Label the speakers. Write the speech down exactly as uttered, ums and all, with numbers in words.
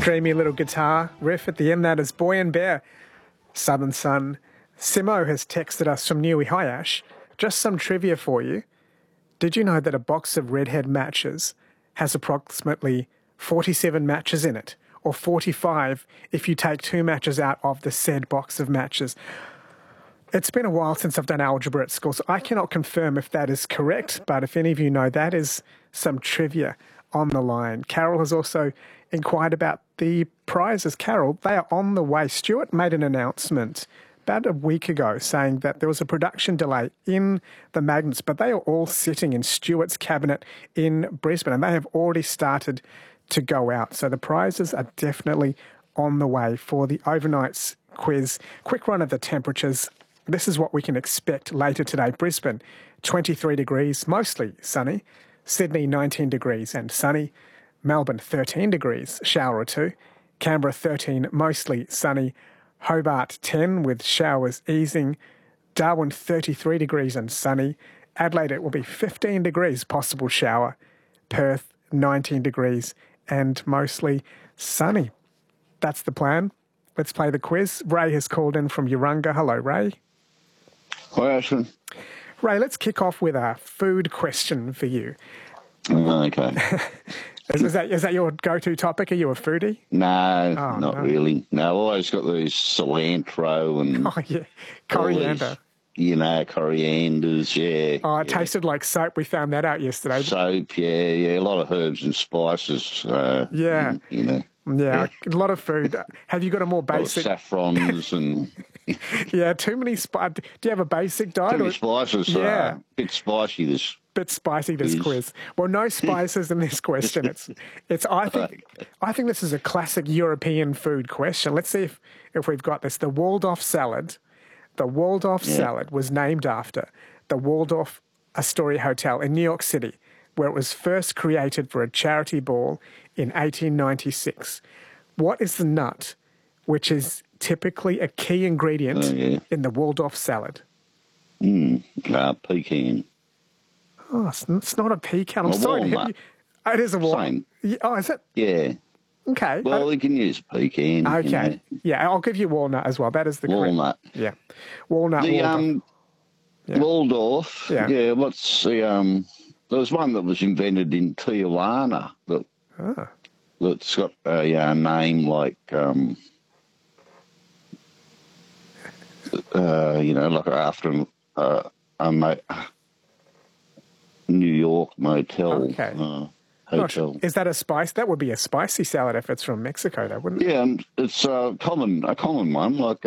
Speaker 1: Dreamy little guitar riff at the end. That is Boy and Bear, Southern Sun. Simo has texted us from Newey. Hi, Ash. Just some trivia for you. Did you know that a box of Redhead matches has approximately forty-seven matches in it, or forty-five if you take two matches out of the said box of matches? It's been a while since I've done algebra at school, so I cannot confirm if that is correct, but if any of you know, that is some trivia on the line. Carol has also inquired about the prizes. Carol, they are on the way. Stuart made an announcement about a week ago saying that there was a production delay in the magnets, but they are all sitting in Stuart's cabinet in Brisbane, and they have already started to go out. So the prizes are definitely on the way for the overnights quiz. Quick run of the temperatures. This is what we can expect later today. Brisbane, twenty-three degrees, mostly sunny. Sydney, nineteen degrees and sunny. Melbourne, thirteen degrees, shower or two. Canberra, thirteen, mostly sunny. Hobart, ten, with showers easing. Darwin, thirty-three degrees and sunny. Adelaide, it will be fifteen degrees, possible shower. Perth, nineteen degrees and mostly sunny. That's the plan. Let's play the quiz. Ray has called in from Urunga. Hello, Ray.
Speaker 2: Hi, Ashton.
Speaker 1: Ray, let's kick off with a food question for you.
Speaker 2: Okay.
Speaker 1: is, is, that, is that your go-to topic? Are you a foodie?
Speaker 2: No,
Speaker 1: oh,
Speaker 2: not
Speaker 1: no.
Speaker 2: really. No, I've always got these cilantro and...
Speaker 1: Oh, yeah. Coriander.
Speaker 2: These, you know, corianders, yeah.
Speaker 1: Oh, it
Speaker 2: yeah.
Speaker 1: tasted like soap. We found that out yesterday.
Speaker 2: Soap, yeah, yeah. A lot of herbs and spices. Uh,
Speaker 1: yeah.
Speaker 2: And, you know.
Speaker 1: Yeah, yeah, a lot of food. Have you got a more basic...
Speaker 2: saffrons and...
Speaker 1: yeah, too many... Spi- Do you have a basic diet?
Speaker 2: Too many spices.
Speaker 1: Yeah.
Speaker 2: Uh, bit spicy, this...
Speaker 1: Bit spicy, this is. quiz. Well, no spices in this question. It's, it's. I think, I think this is a classic European food question. Let's see if, if we've got this. The Waldorf salad, the Waldorf yeah. salad was named after the Waldorf Astoria Hotel in New York City, where it was first created for a charity ball in eighteen ninety-six. What is the nut which is typically a key ingredient
Speaker 2: oh, yeah.
Speaker 1: in the Waldorf salad?
Speaker 2: Mm, uh, pecan.
Speaker 1: Oh, it's not a pecan. I'm
Speaker 2: a
Speaker 1: sorry.
Speaker 2: Walnut.
Speaker 1: You, it is a walnut.
Speaker 2: Same.
Speaker 1: Yeah, oh, is it?
Speaker 2: Yeah.
Speaker 1: Okay.
Speaker 2: Well, we can use pecan.
Speaker 1: Okay.
Speaker 2: You know.
Speaker 1: Yeah, I'll give you walnut as well. That is the
Speaker 2: walnut.
Speaker 1: Correct. Yeah. Walnut.
Speaker 2: The
Speaker 1: Waldorf.
Speaker 2: um,
Speaker 1: yeah.
Speaker 2: Waldorf.
Speaker 1: Yeah.
Speaker 2: yeah. What's the um? There was one that was invented in Tijuana that
Speaker 1: oh.
Speaker 2: that's got a uh, name like um. Uh, you know, like after uh, a mo- New York motel.
Speaker 1: Okay.
Speaker 2: Uh, hotel.
Speaker 1: Is that a spice? That would be a spicy salad if it's from Mexico, though, wouldn't it?
Speaker 2: Yeah, and it's a common, a common one, like